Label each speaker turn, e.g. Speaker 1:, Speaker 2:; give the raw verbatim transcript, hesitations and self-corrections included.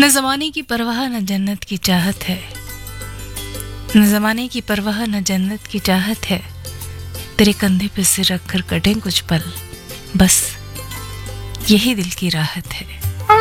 Speaker 1: न ज़माने की परवाह न जन्नत की चाहत है, न ज़माने की परवाह न जन्नत की चाहत है। तेरे कंधे पे सिर रखकर कटें कुछ पल, बस यही दिल की राहत है।